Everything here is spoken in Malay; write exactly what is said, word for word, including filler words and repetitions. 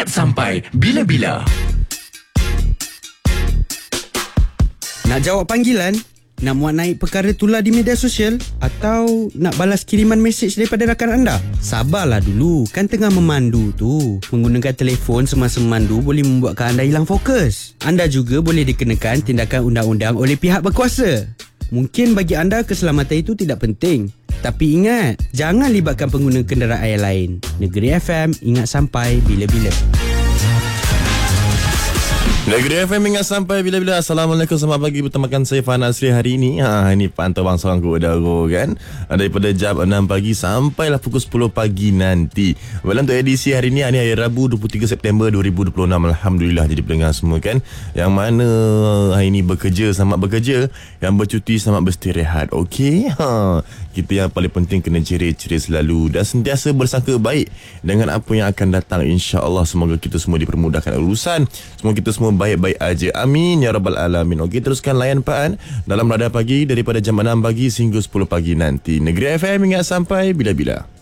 ingat sampai bila-bila. Nak jawab panggilan? Nak muat naik perkara tular di media sosial? Atau nak balas kiriman mesej daripada rakan anda? Sabarlah dulu, kan tengah memandu tu. Menggunakan telefon semasa memandu boleh membuatkan anda hilang fokus. Anda juga boleh dikenakan tindakan undang-undang oleh pihak berkuasa. Mungkin bagi anda keselamatan itu tidak penting. Tapi ingat, jangan libatkan pengguna kenderaan yang lain. Negeri F M, ingat sampai bila-bila. Negeri F M ingat sampai bila-bila. Assalamualaikum, selamat pagi bertemakan saya Fahana Asri hari ini. Ha, ini pantau bangsawan ku udara kan. Daripada jam enam pagi sampailah pukul sepuluh pagi nanti. Well, untuk edisi hari ini, hari Rabu dua puluh tiga September dua ribu dua puluh enam. Alhamdulillah jadi pendengar semua kan. Yang mana hari ini bekerja, selamat bekerja. Yang bercuti, selamat beristirahat. Okey. Ha, kita yang paling penting kena ceria-ceria selalu dan sentiasa bersangka baik dengan apa yang akan datang. InsyaAllah semoga kita semua dipermudahkan urusan. Semoga kita semua baik-baik aja. Amin ya rabbal alamin. Okey, teruskan layan Paan dalam Radar Pagi daripada jam enam pagi hingga sepuluh pagi nanti. Negeri F M ingat sampai bila-bila.